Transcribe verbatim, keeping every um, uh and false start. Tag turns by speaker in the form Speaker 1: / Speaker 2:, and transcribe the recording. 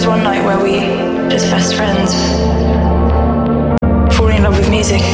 Speaker 1: one night where we, just best friends, falling in love with music.